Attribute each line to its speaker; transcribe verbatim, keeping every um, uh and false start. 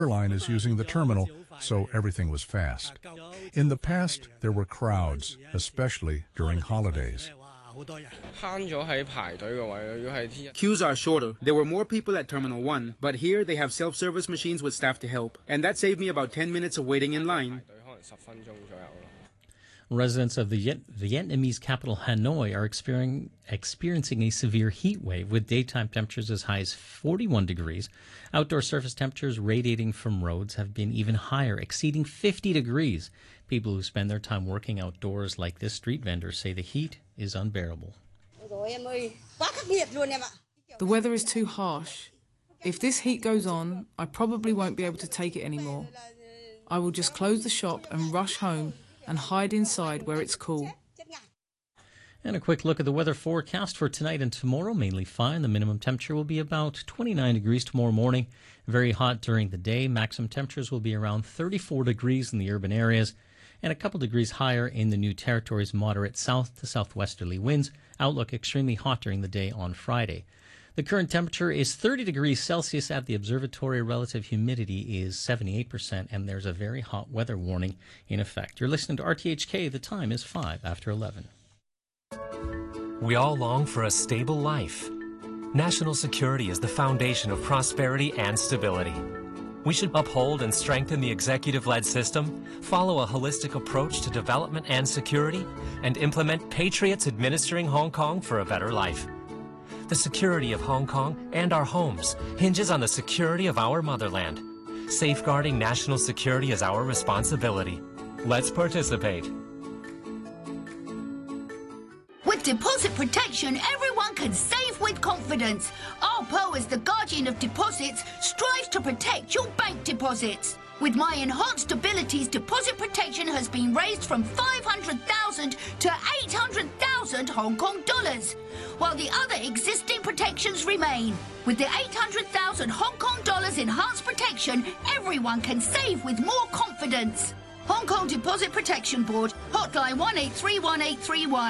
Speaker 1: airline is using the terminal, so everything was fast. In the past, there were crowds, especially during holidays.
Speaker 2: Queues are shorter. There were more people at Terminal one, but here they have self-service machines with staff to help. And that saved me about ten minutes of waiting in line.
Speaker 3: Residents of the Viet- Vietnamese capital Hanoi are experiencing, experiencing a severe heat wave with daytime temperatures as high as forty-one degrees. Outdoor surface temperatures radiating from roads have been even higher, exceeding fifty degrees. People who spend their time working outdoors, like this street vendor, say the heat is unbearable.
Speaker 4: The weather is too harsh. If this heat goes on, I probably won't be able to take it anymore. I will just close the shop and rush home and hide inside where it's cool.
Speaker 3: And a quick look at the weather forecast for tonight and tomorrow. Mainly fine. The minimum temperature will be about twenty-nine degrees tomorrow morning. Very hot during the day. Maximum temperatures will be around thirty-four degrees in the urban areas and a couple degrees higher in the New Territories. Moderate south to southwesterly winds. Outlook extremely hot during the day on Friday. The current temperature is thirty degrees Celsius at the observatory. Relative humidity is seventy-eight percent, and there's a very hot weather warning in effect. You're listening to R T H K. The time is five after eleven.
Speaker 5: We all long for a stable life. National security is the foundation of prosperity and stability. We should uphold and strengthen the executive-led system, follow a holistic approach to development and security, and implement patriots administering Hong Kong for a better life. The security of Hong Kong and our homes hinges on the security of our motherland. Safeguarding national security is our responsibility. Let's participate.
Speaker 6: With deposit protection, everyone can save with confidence. R P O, as the guardian of deposits, strives to protect your bank deposits. With my enhanced abilities, deposit protection has been raised from five hundred thousand to eight hundred thousand Hong Kong dollars, while the other existing protections remain. With the eight hundred thousand Hong Kong dollars enhanced protection, everyone can save with more confidence. Hong Kong Deposit Protection Board, hotline one eight three one eight three one.